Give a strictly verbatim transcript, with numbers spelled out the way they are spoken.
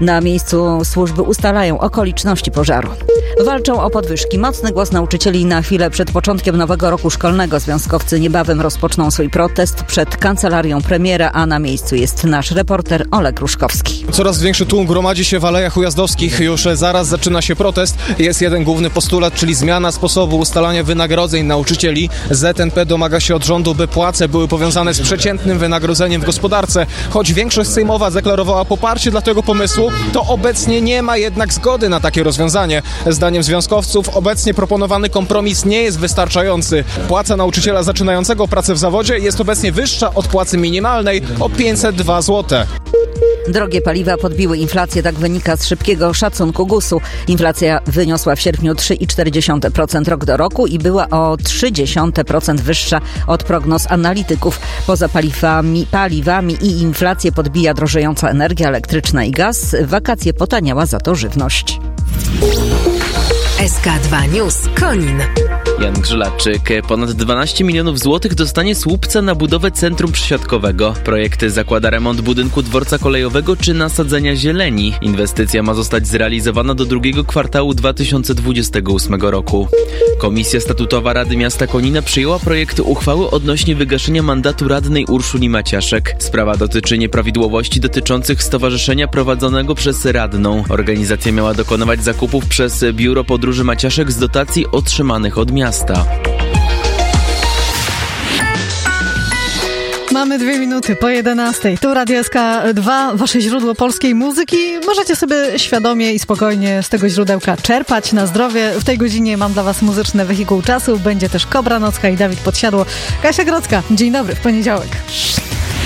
Na miejscu służby ustalają okoliczności pożaru. Walczą o podwyżki. Mocny głos nauczycieli na chwilę przed początkiem nowego roku szkolnego. Związkowcy niebawem rozpoczną swój protest przed kancelarią premiera, a na miejscu jest nasz reporter Olek Ruszkowski. Coraz większy tłum gromadzi się w Alejach Ujazdowskich. Już zaraz zaczyna się protest. Jest jeden główny postulat, czyli zmiana sposobu ustalania wynagrodzeń nauczycieli. Z N P domaga się od rządu, by płace były powiązane z przeciętnym wynagrodzeniem w gospodarce. Choć większość sejmowa deklarowała poparcie dla tego pomysłu, to obecnie nie ma jednak zgody na takie rozwiązanie. Zdaniem związkowców obecnie proponowany kompromis nie jest wystarczający. Płaca nauczyciela zaczynającego pracę w zawodzie jest obecnie wyższa od płacy minimalnej o pięćset dwa złote. Drogie paliwa podbiły inflację, tak wynika z szybkiego szacunku gusu. Inflacja wyniosła w sierpniu trzy przecinek cztery procent rok do roku i była o trzy przecinek trzy procent wyższa od prognoz analityków. Poza paliwami, paliwami i inflację podbija drożejąca energia elektryczna i gaz. W wakacje potaniała za to żywność. S K dwa News Konin. Jan Grzylaczyk. Ponad dwanaście milionów złotych dostanie Słupca na budowę centrum przysiadkowego. Projekt zakłada remont budynku dworca kolejowego czy nasadzenia zieleni. Inwestycja ma zostać zrealizowana do drugiego kwartału dwa tysiące dwudziestego ósmego roku. Komisja Statutowa Rady Miasta Konina przyjęła projekt uchwały odnośnie wygaszenia mandatu radnej Urszuli Maciaszek. Sprawa dotyczy nieprawidłowości dotyczących stowarzyszenia prowadzonego przez radną. Organizacja miała dokonywać zakupów przez Biuro Podróży Maciaszek z dotacji otrzymanych od miasta. Mamy dwie minuty po jedenastej. Tu Radio S K dwa, wasze źródło polskiej muzyki. Możecie sobie świadomie i spokojnie z tego źródełka czerpać na zdrowie. W tej godzinie mam dla was muzyczny wehikuł czasu. Będzie też Kobra Nocka i Dawid Podsiadło. Kasia Grodzka, dzień dobry, w poniedziałek.